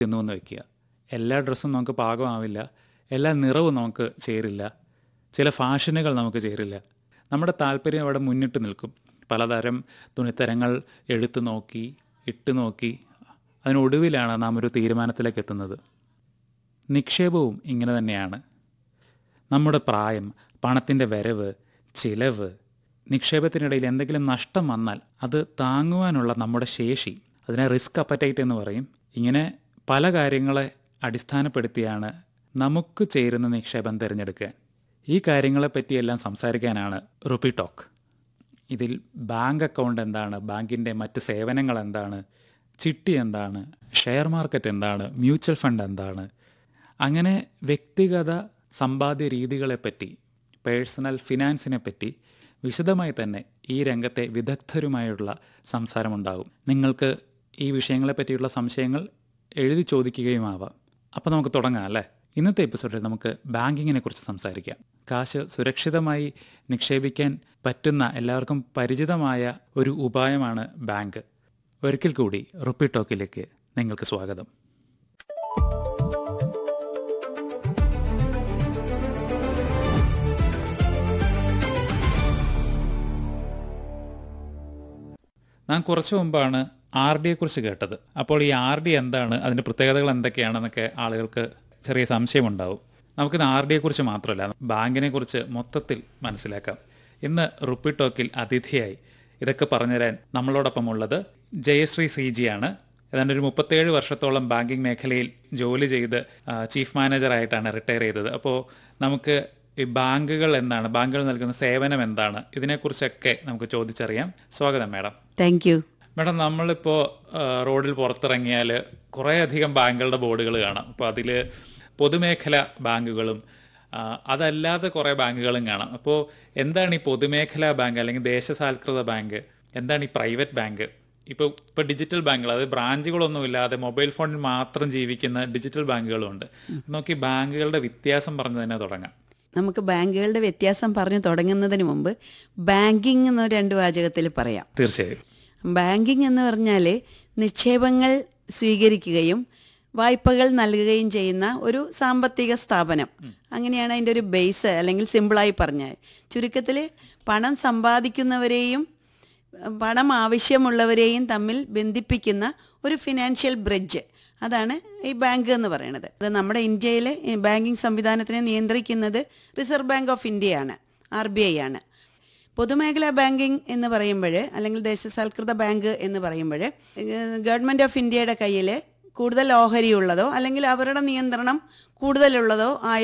എന്ന് വയ്ക്കുക. എല്ലാ ഡ്രസ്സും നമുക്ക് പാകമാവില്ല, എല്ലാ നിറവും നമുക്ക് ചേരില്ല, ചില ഫാഷനുകൾ നമുക്ക് ചേരില്ല. നമ്മുടെ താല്പര്യം അവിടെ മുന്നിട്ട് നിൽക്കും. പലതരം തുണിത്തരങ്ങൾ എടുത്തു നോക്കി, ഇട്ട് നോക്കി, അതിനൊടുവിലാണ് നാം ഒരു തീരുമാനത്തിലേക്ക് എത്തുന്നത്. നിക്ഷേപവും ഇങ്ങനെ തന്നെയാണ്. നമ്മുടെ പ്രായം, പണത്തിൻ്റെ വരവ്, ചിലവ്, നിക്ഷേപത്തിനിടയിൽ എന്തെങ്കിലും നഷ്ടം വന്നാൽ അത് താങ്ങുവാനുള്ള നമ്മുടെ ശേഷി, അതിനെ റിസ്ക് അപ്പറ്റൈറ്റ് എന്ന് പറയും. ഇങ്ങനെ പല കാര്യങ്ങളെ അടിസ്ഥാനപ്പെടുത്തിയാണ് നമുക്ക് ചേരുന്ന നിക്ഷേപം തിരഞ്ഞെടുക്കാൻ. ഈ കാര്യങ്ങളെപ്പറ്റിയെല്ലാം സംസാരിക്കാനാണ് റുപ്പി ടോക്ക്. ഇതിൽ ബാങ്ക് അക്കൗണ്ട് എന്താണ്, ബാങ്കിൻ്റെ മറ്റ് സേവനങ്ങൾ എന്താണ്, ചിട്ടി എന്താണ്, ഷെയർ മാർക്കറ്റ് എന്താണ്, മ്യൂച്വൽ ഫണ്ട് എന്താണ്, അങ്ങനെ വ്യക്തിഗത സമ്പാദ്യ രീതികളെപ്പറ്റി, പേഴ്സണൽ ഫിനാൻസിനെ പറ്റി വിശദമായി തന്നെ ഈ രംഗത്തെ വിദഗ്ധരുമായുള്ള സംസാരമുണ്ടാകും. നിങ്ങൾക്ക് ഈ വിഷയങ്ങളെപ്പറ്റിയുള്ള സംശയങ്ങൾ എഴുതി ചോദിക്കുകയുമാവാം. അപ്പോൾ നമുക്ക് തുടങ്ങാം അല്ലേ? ഇന്നത്തെ എപ്പിസോഡിൽ നമുക്ക് ബാങ്കിങ്ങിനെ കുറിച്ച് സംസാരിക്കാം. കാശ് സുരക്ഷിതമായി നിക്ഷേപിക്കാൻ പറ്റുന്ന എല്ലാവർക്കും പരിചിതമായ ഒരു ഉപായമാണ് ബാങ്ക്. ഒരിക്കൽ കൂടി റുപ്പി ടോക്കിലേക്ക് നിങ്ങൾക്ക് സ്വാഗതം. ഞാൻ കുറച്ചു മുമ്പാണ് RD കുറിച്ച് കേട്ടത്. അപ്പോൾ ഈ RD എന്താണ്, അതിൻ്റെ പ്രത്യേകതകൾ എന്തൊക്കെയാണെന്നൊക്കെ ആളുകൾക്ക് ചെറിയ സംശയമുണ്ടാവും. നമുക്കിന്ന് RD കുറിച്ച് മാത്രമല്ല, ബാങ്കിനെ കുറിച്ച് മൊത്തത്തിൽ മനസ്സിലാക്കാം. ഇന്ന് ടോക്കിൽ അതിഥിയായി ഇതൊക്കെ പറഞ്ഞുതരാൻ നമ്മളോടൊപ്പം ഉള്ളത് ജയശ്രീ CG ആണ്. ഏതാണ്ട് ഒരു 37 വർഷത്തോളം ബാങ്കിങ് മേഖലയിൽ ജോലി ചെയ്ത് ചീഫ് മാനേജറായിട്ടാണ് റിട്ടയർ ചെയ്തത്. അപ്പോൾ നമുക്ക് ഈ ബാങ്കുകൾ എന്താണ്, ബാങ്കുകൾ നൽകുന്ന സേവനം എന്താണ്, ഇതിനെക്കുറിച്ചൊക്കെ നമുക്ക് ചോദിച്ചറിയാം. സ്വാഗതം മാഡം. Thank you. മാഡം, നമ്മളിപ്പോൾ റോഡിൽ പുറത്തിറങ്ങിയാൽ കുറേയധികം ബാങ്കുകളുടെ ബോർഡുകൾ കാണാം. അപ്പോൾ അതിൽ പൊതുമേഖല ബാങ്കുകളും അതല്ലാതെ കുറേ ബാങ്കുകളും കാണാം. അപ്പോൾ എന്താണ് ഈ പൊതുമേഖലാ ബാങ്ക് അല്ലെങ്കിൽ ദേശസാൽകൃത ബാങ്ക്, എന്താണ് ഈ പ്രൈവറ്റ് ബാങ്ക്? ഇപ്പോൾ ഡിജിറ്റൽ ബാങ്കുകൾ, അതായത് ബ്രാഞ്ചുകളൊന്നും ഇല്ലാതെ മൊബൈൽ ഫോണിൽ മാത്രം ജീവിക്കുന്ന ഡിജിറ്റൽ ബാങ്കുകളുണ്ട്. നോക്കി ബാങ്കുകളുടെ വ്യത്യാസം പറഞ്ഞു തന്നെ തുടങ്ങാം. നമുക്ക് ബാങ്കുകളുടെ വ്യത്യാസം പറഞ്ഞു തുടങ്ങുന്നതിന് മുമ്പ് ബാങ്കിങ് എന്ന 2 വാചകത്തിൽ പറയാം. തീർച്ചയായും. ബാങ്കിങ് എന്ന് പറഞ്ഞാൽ നിക്ഷേപങ്ങൾ സ്വീകരിക്കുകയും വായ്പകൾ നൽകുകയും ചെയ്യുന്ന ഒരു സാമ്പത്തിക സ്ഥാപനം. അങ്ങനെയാണ് അതിൻ്റെ ഒരു ബേസ്, അല്ലെങ്കിൽ സിമ്പിളായി പറഞ്ഞാൽ. ചുരുക്കത്തിൽ പണം സമ്പാദിക്കുന്നവരെയും പണം ആവശ്യമുള്ളവരെയും തമ്മിൽ ബന്ധിപ്പിക്കുന്ന ഒരു ഫിനാൻഷ്യൽ ബ്രിഡ്ജ്, അതാണ് ഈ ബാങ്ക് എന്ന് പറയുന്നത്. അത് നമ്മുടെ ഇന്ത്യയിലെ ബാങ്കിങ് സംവിധാനത്തിനെ നിയന്ത്രിക്കുന്നത് റിസർവ് ബാങ്ക് ഓഫ് ഇന്ത്യയാണ്, RBI ആണ്. പൊതുമേഖലാ ബാങ്കിങ് എന്ന് പറയുമ്പോൾ, അല്ലെങ്കിൽ ദേശസാൽകൃത ബാങ്ക് എന്ന് പറയുമ്പോൾ, ഗവൺമെൻറ് ഓഫ് ഇന്ത്യയുടെ കയ്യിൽ കൂടുതൽ ഓഹരിയുള്ളതോ അല്ലെങ്കിൽ അവരുടെ നിയന്ത്രണം കൂടുതലുള്ളതോ ആയ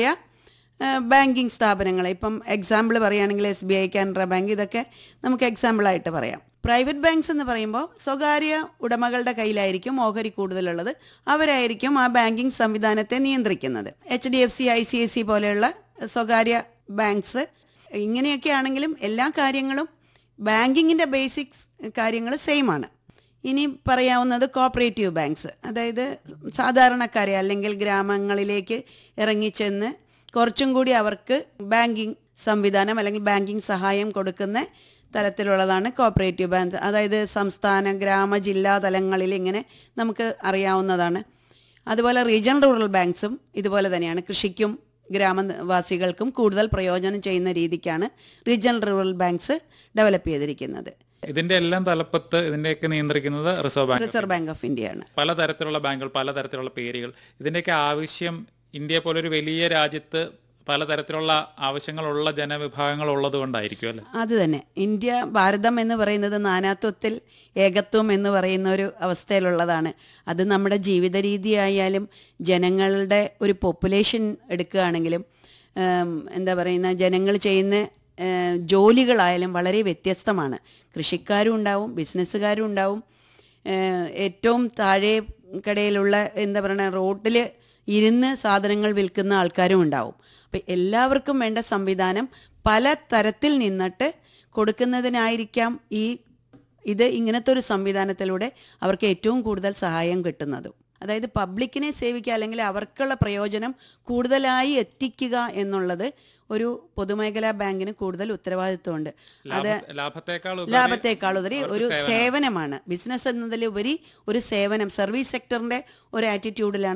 ബാങ്കിങ് സ്ഥാപനങ്ങളെ, ഇപ്പം എക്സാമ്പിൾ പറയുകയാണെങ്കിൽ SBI, കാനറ ബാങ്ക്, ഇതൊക്കെ നമുക്ക് എക്സാമ്പിളായിട്ട് പറയാം. പ്രൈവറ്റ് ബാങ്ക്സ് എന്ന് പറയുമ്പോൾ സ്വകാര്യ ഉടമകളുടെ കയ്യിലായിരിക്കും ഓഹരി കൂടുതലുള്ളത്. അവരായിരിക്കും ആ ബാങ്കിങ് സംവിധാനത്തെ നിയന്ത്രിക്കുന്നത്. HDFC, ICIC പോലെയുള്ള സ്വകാര്യ ബാങ്ക്സ്. ഇങ്ങനെയൊക്കെ ആണെങ്കിലും എല്ലാ കാര്യങ്ങളും ബാങ്കിങ്ങിൻ്റെ ബേസിക്സ് കാര്യങ്ങൾ സെയിം ആണ്. ഇനി പറയാവുന്നത് കോപ്പറേറ്റീവ് ബാങ്ക്സ്, അതായത് സാധാരണക്കാരെ അല്ലെങ്കിൽ ഗ്രാമങ്ങളിലേക്ക് ഇറങ്ങിച്ചെന്ന് കുറച്ചും കൂടി അവർക്ക് ബാങ്കിങ് സംവിധാനം അല്ലെങ്കിൽ ബാങ്കിങ് സഹായം കൊടുക്കുന്ന തലത്തിലുള്ളതാണ് കോപ്പറേറ്റീവ് ബാങ്ക്. അതായത് സംസ്ഥാന, ഗ്രാമ, ജില്ലാ തലങ്ങളിൽ ഇങ്ങനെ നമുക്ക് അറിയാവുന്നതാണ്. അതുപോലെ റീജിയണൽ റൂറൽ ബാങ്ക്സും ഇതുപോലെ തന്നെയാണ്. കൃഷിക്കും ഗ്രാമവാസികൾക്കും കൂടുതൽ പ്രയോജനം ചെയ്യുന്ന രീതിക്കാണ് റീജിയണൽ റൂറൽ ബാങ്ക്സ് ഡെവലപ്പ് ചെയ്തിരിക്കുന്നത്. ഇതിന്റെ എല്ലാം തലപ്പത്ത് ഇതിന്റെയൊക്കെ നിയന്ത്രിക്കുന്നത് റിസർവ് ബാങ്ക് ഓഫ് ഇന്ത്യ ആണ്. പലതരത്തിലുള്ള ബാങ്കുകൾ, പലതരത്തിലുള്ള പേരുകൾ. ഇതിന്റെയൊക്കെ ആവശ്യം ഇന്ത്യ പോലൊരു വലിയ രാജ്യത്ത് പലതരത്തിലുള്ള ആവശ്യങ്ങളുള്ള ജനവിഭാഗങ്ങൾ ഉള്ളത് കൊണ്ടായിരിക്കും അല്ലേ? അത് തന്നെ. ഭാരതം എന്ന് പറയുന്നത് നാനാത്വത്തിൽ ഏകത്വം എന്ന് പറയുന്ന ഒരു അവസ്ഥയിലുള്ളതാണ്. അത് നമ്മുടെ ജീവിത രീതിയായാലും ജനങ്ങളുടെ ഒരു പോപ്പുലേഷൻ എടുക്കുകയാണെങ്കിലും എന്താ പറയുന്ന ജനങ്ങൾ ചെയ്യുന്ന ജോലികളായാലും വളരെ വ്യത്യസ്തമാണ്. കൃഷിക്കാരും ഉണ്ടാവും, ബിസിനസ്സുകാരും ഉണ്ടാവും, ഏറ്റവും താഴെ കടയിലുള്ള എന്താ പറയുക റോട്ടിൽ ഇരുന്ന് സാധനങ്ങൾ വിൽക്കുന്ന ആൾക്കാരും ഉണ്ടാവും. അപ്പം എല്ലാവർക്കും വേണ്ട സംവിധാനം പല തരത്തിൽ നിന്നിട്ട് കൊടുക്കുന്നതിനായിരിക്കാം ഇത് ഇങ്ങനത്തെ ഒരു സംവിധാനത്തിലൂടെ അവർക്ക് ഏറ്റവും കൂടുതൽ സഹായം കിട്ടുന്നതും. അതായത് പബ്ലിക്കിനെ സേവിക്കുക അല്ലെങ്കിൽ അവർക്കുള്ള പ്രയോജനം കൂടുതലായി എത്തിക്കുക എന്നുള്ളത് ഒരു പൊതുമേഖലാ ബാങ്കിന് കൂടുതൽ ഉത്തരവാദിത്വമുണ്ട്. അത് ലാഭത്തെക്കാൾ ലാഭത്തെക്കാളുപരി ഒരു സേവനമാണ്. ബിസിനസ് എന്നതിലുപരി ഒരു സേവനം, സർവീസ് സെക്ടറിന്റെ ഒരു ആറ്റിറ്റ്യൂഡിലാണ്